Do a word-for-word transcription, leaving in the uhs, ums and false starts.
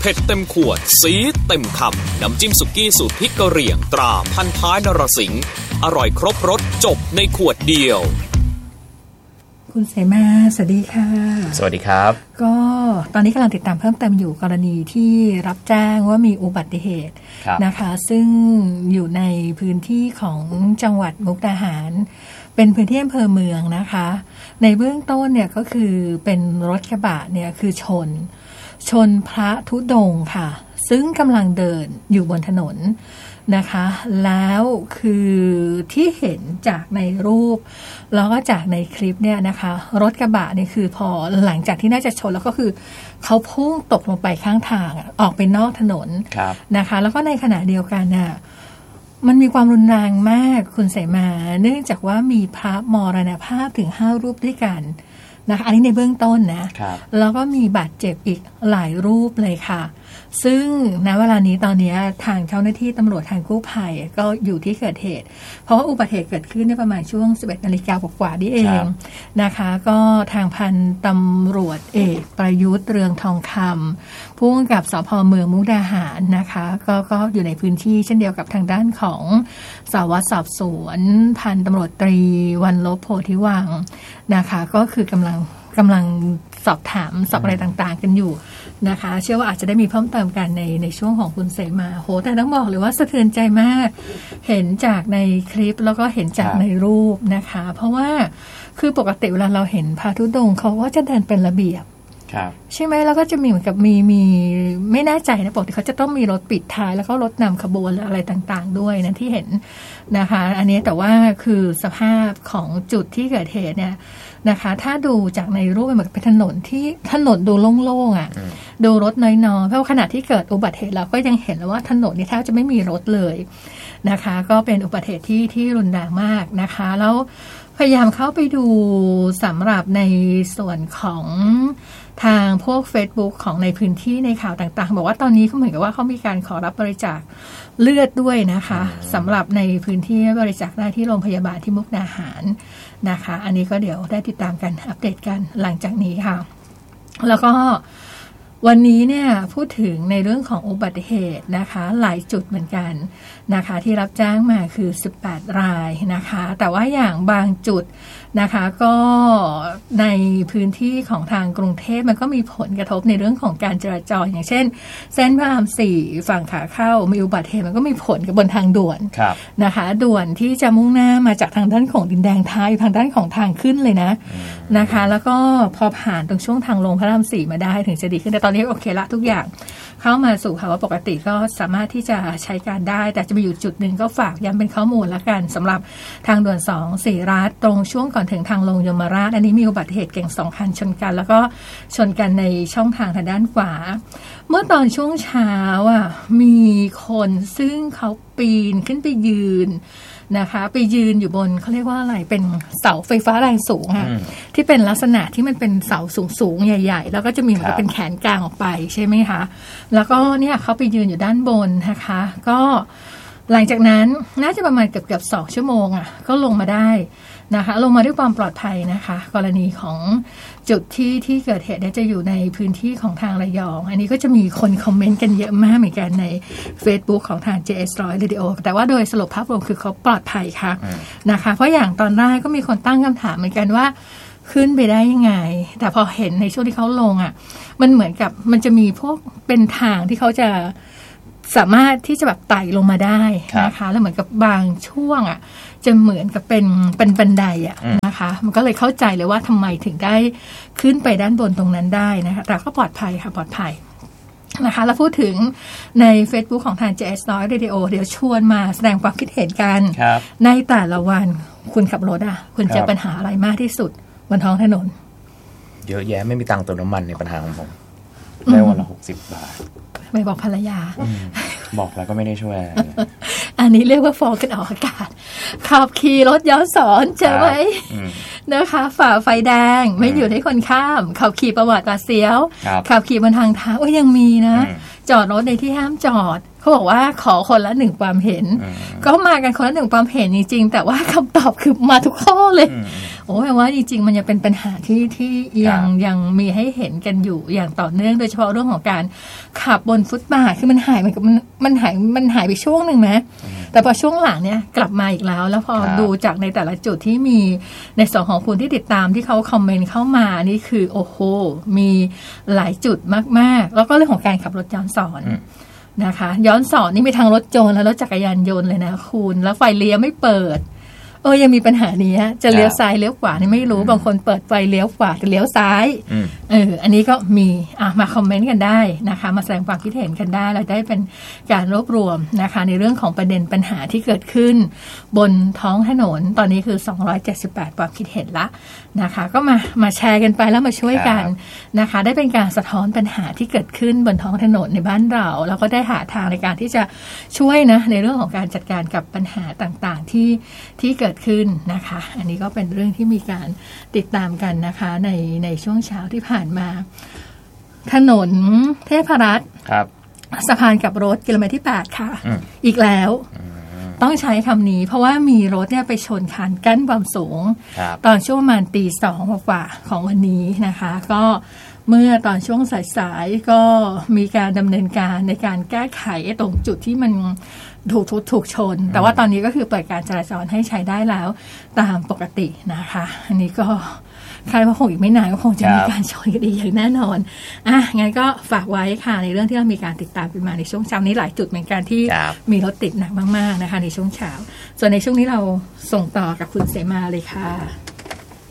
เผ็ดเต็มขวดสีเต็มคำน้ำจิ้มสุกี้สูตรพริกกะเหรี่ยงตราพันท้ายนรสิงห์อร่อยครบรสจบในขวดเดียวคุณเสมาสวัสดีค่ะสวัสดีครับก็ตอนนี้กำลังติดตามเพิ่มเติมอยู่กรณีที่รับแจ้งว่ามีอุบัติเหตุนะคะซึ่งอยู่ในพื้นที่ของจังหวัดมุกดาหารเป็นพื้นที่อำเภอเมืองนะคะในเบื้องต้นเนี่ยก็คือเป็นรถกระบะเนี่ยคือชนชนพระธุดงค์ค่ะซึ่งกำลังเดินอยู่บนถนนนะคะแล้วคือที่เห็นจากในรูปแล้วก็จากในคลิปเนี่ยนะคะรถกระบะเนี่ยคือพอหลังจากที่น่าจะชนแล้วก็คือเขาพุ่งตกลงไปข้างทางออกไปนอกถนนนะคะแล้วก็ในขณะเดียวกันน่ะมันมีความรุนแรงมากคุณเสมาเนื่องจากว่ามีพระมรณภาพถึงห้ารูปด้วยกันนะคะอันนี้ในเบื้องต้นนะแล้วก็มีบาดเจ็บอีกหลายรูปเลยค่ะซึ่งณเวลานี้ตอนนี้ทางเจ้าหน้าที่ตำรวจทางกู้ภัยก็อยู่ที่เกิดเหตุเพราะว่าอุบัติเหตุเกิดขึ้นในประมาณช่วง สิบเอ็ดนาฬิกา กว่าๆนี่เองนะคะก็ทางพันตำรวจเอกประยุทธ์เรืองทองคำผู้กำกับสภ.เมืองมุกดาหารนะคะก็ก็อยู่ในพื้นที่เช่นเดียวกับทางด้านของสารวัตรสอบสวนพันตำรวจตรีวันลบโพธิวังนะคะก็คือกำลังกำลังสอบถามสอบอะไรต่างๆกันอยู่นะคะเชื่อว่าอาจจะได้มีเพิ่มเติมกันในในช่วงของคุณเสมาโหแต่ต้องบอกเลยว่าสะเทือนใจมากเห็นจากในคลิปแล้วก็เห็นจากในรูปนะคะเพราะว่าคือปกติเวลาเราเห็นพระธุดงค์เขาก็จะเดินเป็นระเบียบใช่ไหมแล้วก็จะมีเหมือนกับมีมีไม่แน่ใจนะปกติเขาจะต้องมีรถปิดท้ายแล้วก็รถนำขบวนอะไรต่างๆด้วยนะที่เห็นนะคะอันนี้แต่ว่าคือสภาพของจุดที่เกิดเหตุเนี่ยนะคะถ้าดูจากในรูปเหมือนเป็นถนนที่ถนนดูโล่งๆอ่ะดูรถน้อยๆเพราะขณะที่เกิดอุบัติเหตุเราก็ยังเห็นแล้วว่าถนนนี่แทบจะไม่มีรถเลยนะคะก็เป็นอุบัติเหตุที่ที่รุนแรงมากนะคะแล้วพยายามเข้าไปดูสำหรับในส่วนของทางพวก Facebook ของในพื้นที่ในข่าวต่างๆบอกว่าตอนนี้เขาเหมือนกับว่าเขามีการขอรับบริจาคเลือดด้วยนะคะสำหรับในพื้นที่บริจาคได้ที่โรงพยาบาลที่มุกดาหารนะคะอันนี้ก็เดี๋ยวได้ติดตามกันอัปเดตกันหลังจากนี้ค่ะแล้วก็วันนี้เนี่ยพูดถึงในเรื่องของอุบัติเหตุนะคะหลายจุดเหมือนกันนะคะที่รับแจ้งมาคือสิบแปดรายนะคะแต่ว่าอย่างบางจุดนะคะก็ในพื้นที่ของทางกรุงเทพมันก็มีผลกระทบในเรื่องของการจราจรอย่างเช่นเส้นพระรามสี่ฝั่งขาเข้ามีอุบัติเหตุมันก็มีผลกับบนทางด่วนนะคะด่วนที่จะมุ่งหน้ามาจากทางด้านของดินแดงท้ายทางด้านของทางขึ้นเลยนะนะคะแล้วก็พอผ่านตรงช่วงทางลงพระรามสี่มาได้ถึงจะดีขึ้นแต่ตอนนี้โอเคละทุกอย่างเข้ามาสู่ภาวะปกติก็สามารถที่จะใช้การได้แต่จะมีอยู่จุดหนึ่งก็ฝากย้ำเป็นข้อมูลละกันสำหรับทางด่วนสองศรีรัตน์ตรงช่วงก่อนถึงทางลงยมราชอันนี้มีอุบัติเหตุเก่งสองคันชนกันแล้วก็ชนกันในช่องทางทางด้านขวาเมื่อตอนช่วงเช้าอ่ะมีคนซึ่งเขาปีนขึ้นไปยืนนะคะไปยืนอยู่บนเขาเรียกว่าอะไรเป็นเสาไฟฟ้าแรงสูงค่ะที่เป็นลักษณะที่มันเป็นเสาสูงๆใหญ่ๆแล้วก็จะมีเหมือนเป็นแขนกลางออกไปใช่ไหมคะแล้วก็เนี่ยเขาไปยืนอยู่ด้านบนนะคะก็หลังจากนั้นน่าจะประมาณเกือบเกือบสองชั่วโมงอ่ะก็ลงมาได้นะคะลงมาด้วยความปลอดภัยนะคะกรณีของจุดที่ที่เกิดเหตุเนี่ยจะอยู่ในพื้นที่ของทางระยองอันนี้ก็จะมีคนคอมเมนต์กันเยอะมากเหมือนกันใน Facebook ของทาง เจ เอส หนึ่งร้อย Radio แต่ว่าโดยสรุปภาพรวมคือเขาปลอดภัยค่ะนะคะเพราะอย่างตอนแรกก็มีคนตั้งคำถามเหมือนกันว่าขึ้นไปได้ยังไงแต่พอเห็นในช่วงที่เขาลงอ่ะมันเหมือนกับมันจะมีพวกเป็นทางที่เขาจะสามารถที่จะแบบไต่ลงมาได้นะคะแล้วเหมือนกับบางช่วงอ่ะจะเหมือนกับเป็นเป็นบันไดอ่ะนะคะมันก็เลยเข้าใจเลยว่าทำไมถึงได้ขึ้นไปด้านบนตรงนั้นได้นะคะแต่ก็ปลอดภัยค่ะปลอดภัยนะคะแล้วพูดถึงใน Facebook ของทาง เจ เอส หนึ่งร้อย Radio เดี๋ยวชวนมาแสดงความคิดเห็นกันในแต่ละวันคุณขับรถอ่ะคุณเจอปัญหาอะไรมากที่สุดบนท้องถนนเยอะแยะไม่มีตังค์เติมน้ำมันในปัญหาของผมได้วันละหกสิบบาทไม่บอกภรรยาบอกแล้วก็ไม่ได้ช่วยอันนี้เรียกว่าฟ้องกันออกอากาศขับขี่รถย้อนสอนเจอไว้นะคะฝ่าไฟแดงไม่หยุดให้คนข้ามขับขี่ประวัติหวาดเสียวขับขี่บนทางเท้าก็ยังมีนะจอดรถในที่ห้ามจอดเขาบอกว่าขอคนละหนึ่งความเห็นก็มากันคนละหนึ่งความเห็นจริงๆแต่ว่าคำตอบคือมาทุกข้อเลยโอ้แปลว่าจริงๆมันยังเป็นปัญหาที่ที่ยังยังมีให้เห็นกันอยู่อย่างต่อเนื่องโดยเฉพาะเรื่องของการขับบนฟุตบาทคือมันหายมันมันมันหายมันหายไปช่วงหนึ่งไหมแต่พอช่วงหลังเนี่ยกลับมาอีกแล้วแล้วพอดูจากในแต่ละจุดที่มีในส่วนของคุณที่ติดตามที่เขาคอมเมนต์เข้ามานี่คือโอ้โหมีหลายจุดมากๆแล้วก็เรื่องของการขับรถย้อนสอนนะคะย้อนสอนนี่มีทางรถโจรและรถจักรยานยนต์เลยนะคุณแล้วไฟเลี้ยวไม่เปิดเออยังมีปัญหานี้จะเลี้ยวซ้ายเลี้ยวขวานี่ไม่รู้บางคนเปิดไฟเลี้ยวขวาจะเลี้ยวซ้ายเอออันนี้ก็มีอ่ะมาคอมเมนต์กันได้นะคะมาแสดงความคิดเห็นกันได้เราได้เป็นการรวบรวมนะคะในเรื่องของประเด็นปัญหาที่เกิดขึ้นบนท้องถนนตอนนี้คือสองร้อยเจ็ดสิบแปดความคิดเห็นละนะคะก็มามาแชร์กันไปแล้วมาช่วยกันนะคะได้เป็นการสะท้อนปัญหาที่เกิดขึ้นบนท้องถนนในบ้านเราแล้วก็ได้หาทางในการที่จะช่วยนะในเรื่องของการจัดการกับปัญหาต่างๆที่ที่เกิดขึ้นนะคะอันนี้ก็เป็นเรื่องที่มีการติดตามกันนะคะในในช่วงเช้าที่ผ่านมาถนนเทพรัตน์ครับสะพานกับรถกิโลเมตรที่แปดค่ะ อ, อีกแล้วต้องใช้คำนี้เพราะว่ามีรถเนี่ยไปชนคานกั้นความสูงตอนช่วงประมาณตีสองกว่าของวันนี้นะคะก็เมื่อตอนช่วงสายๆก็มีการดำเนินการในการแก้ไขตรงจุดที่มันถูกถูกชนแต่ว่าตอนนี้ก็คือเปิดการจราจรให้ใช้ได้แล้วตามปกตินะคะอันนี้ก็คาดว่าคงอีกไม่นานก็คงจะมีการชนกันอีกอย่างแน่นอนอ่ะงั้นก็ฝากไว้ค่ะในเรื่องที่เรามีการติดตามกันมาในช่วงเช้านี้หลายจุดเหมือนกันที่มีรถติดหนักมากๆนะคะในช่วงเช้าส่วนในช่วงนี้เราส่งต่อกับคุณเสมาเลยค่ะ